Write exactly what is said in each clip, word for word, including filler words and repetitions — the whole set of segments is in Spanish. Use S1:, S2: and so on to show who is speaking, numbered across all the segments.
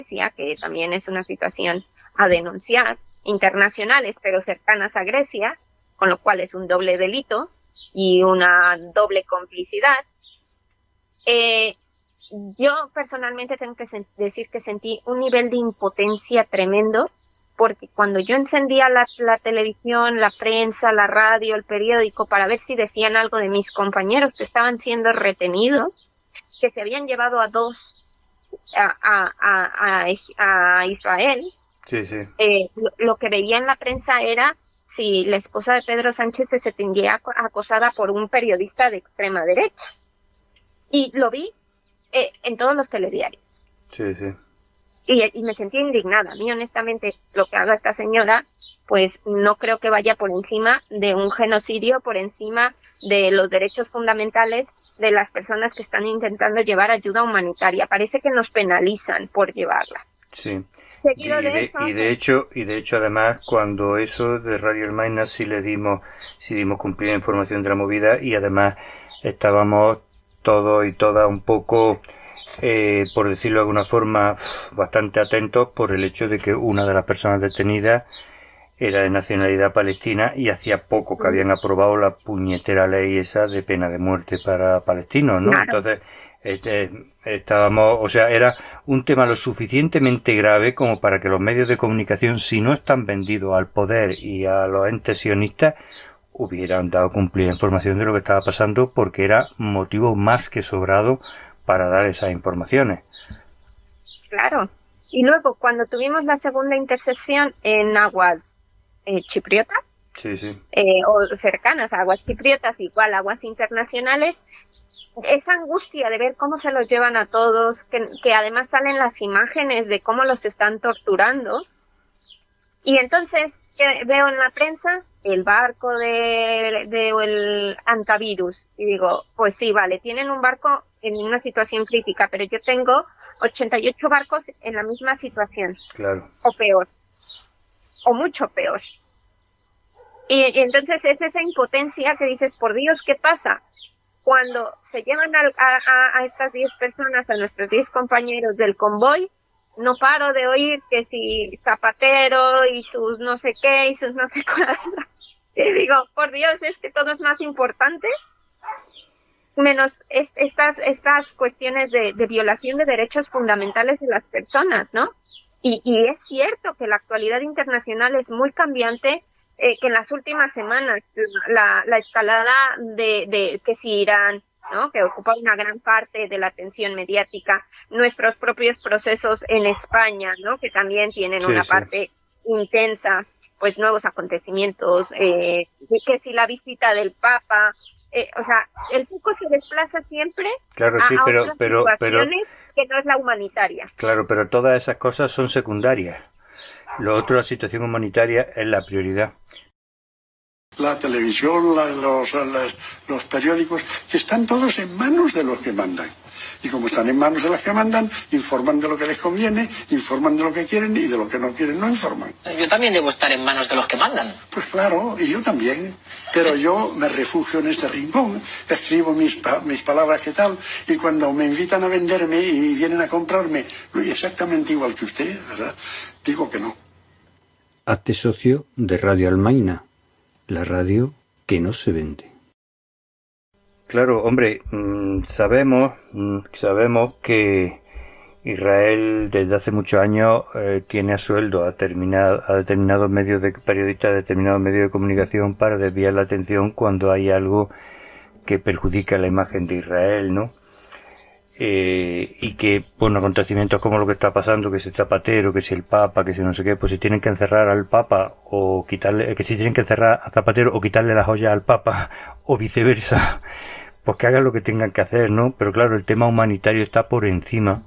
S1: que también es una situación a denunciar, internacionales, pero cercanas a Grecia, con lo cual es un doble delito y una doble complicidad. Eh, yo personalmente tengo que sen- decir que sentí un nivel de impotencia tremendo, porque cuando yo encendía la, la televisión, la prensa, la radio, el periódico, para ver si decían algo de mis compañeros que estaban siendo retenidos, que se habían llevado a dos a, a, a, a, a Israel,
S2: Sí, sí.
S1: eh, lo, lo que veía en la prensa era si la esposa de Pedro Sánchez se sentía acosada por un periodista de extrema derecha. Y lo vi eh, en todos los telediarios.
S2: Sí, sí.
S1: Y, y me sentí indignada. A mí, honestamente, lo que haga esta señora, pues no creo que vaya por encima de un genocidio, por encima de los derechos fundamentales de las personas que están intentando llevar ayuda humanitaria. Parece que nos penalizan por llevarla.
S2: Sí. Y
S1: Seguido de
S2: de,
S1: eso,
S2: y de hecho, y de hecho además, cuando eso de Radio El Maina sí le dimos, sí dimos cumplida información de la movida, y además estábamos todos y todas un poco, eh, por decirlo de alguna forma, bastante atentos por el hecho de que una de las personas detenidas era de nacionalidad palestina y hacía poco que habían aprobado la puñetera ley esa de pena de muerte para palestinos, ¿no?
S1: claro.
S2: Entonces, este, estábamos, o sea, era un tema lo suficientemente grave como para que los medios de comunicación, si no están vendidos al poder y a los entes sionistas, hubieran dado cumplida información de lo que estaba pasando, porque era motivo más que sobrado para dar esas informaciones.
S1: Claro. Y luego, cuando tuvimos la segunda intercepción en aguas eh, chipriotas,
S2: Sí, sí.
S1: eh, o cercanas a aguas chipriotas, igual aguas internacionales, esa angustia de ver cómo se los llevan a todos, que, que además salen las imágenes de cómo los están torturando. Y entonces eh, veo en la prensa el barco de, de el antivirus y digo, pues sí, vale, tienen un barco en una situación crítica, pero yo tengo ochenta y ocho barcos en la misma situación.
S2: Claro.
S1: O peor, o mucho peor. Y, y entonces es esa impotencia que dices, por Dios, ¿qué pasa? Cuando se llevan a, a, a estas diez personas, a nuestros diez compañeros del convoy, no paro de oír que si Zapatero y sus no sé qué y sus no sé cosas. Y digo, por Dios, es que todo es más importante, menos es, estas, estas cuestiones de, de violación de derechos fundamentales de las personas, ¿no? Y, y es cierto que la actualidad internacional es muy cambiante, eh, que en las últimas semanas la, la escalada de, de que si Irán, ¿no?, que ocupa una gran parte de la atención mediática, nuestros propios procesos en España, ¿no?, que también tienen
S2: Sí,
S1: una
S2: sí.
S1: parte intensa, pues nuevos acontecimientos, eh, que si la visita del Papa, eh, o sea, el foco se desplaza siempre
S2: Claro,
S1: a,
S2: sí,
S1: a
S2: pero,
S1: otras
S2: pero, pero,
S1: situaciones que no es la humanitaria.
S2: claro, pero todas esas cosas son secundarias. Lo otro, la situación humanitaria, es la prioridad.
S3: La televisión, la, los, los, los periódicos, que están todos en manos de los que mandan. Y como están en manos de los que mandan, informan de lo que les conviene, informan de lo que quieren y de lo que no quieren no informan.
S4: Yo también debo estar en manos de los que mandan.
S3: Pues claro, y yo también. Pero yo me refugio en este rincón, escribo mis, pa mis palabras que tal, y cuando me invitan a venderme y vienen a comprarme, exactamente igual que usted, ¿verdad?, digo que no.
S2: Hazte socio de Radio Almaina, la radio que no se vende. Claro, hombre, mmm, sabemos, mmm, sabemos que Israel desde hace muchos años eh, tiene a sueldo a, terminado, a determinados medios de periodistas, a determinados medios de comunicación para desviar la atención cuando hay algo que perjudica la imagen de Israel, ¿no? Eh, y que, bueno, acontecimientos como lo que está pasando, que si el Zapatero, que si el Papa, que si no sé qué, pues si tienen que encerrar al Papa o quitarle, que si tienen que encerrar a Zapatero o quitarle las joyas al Papa o viceversa, pues que hagan lo que tengan que hacer, ¿no? Pero claro, el tema humanitario está por encima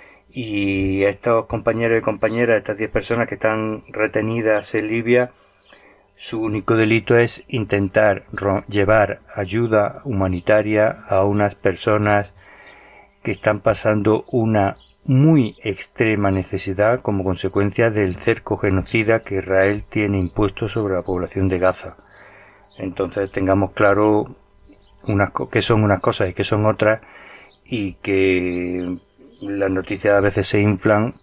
S2: y estos compañeros y compañeras, estas diez personas que están retenidas en Libia, su único delito es intentar llevar ayuda humanitaria a unas personas que están pasando una muy extrema necesidad como consecuencia del cerco genocida que Israel tiene impuesto sobre la población de Gaza. Entonces tengamos claro unas que son unas cosas y que son otras, y que las noticias a veces se inflan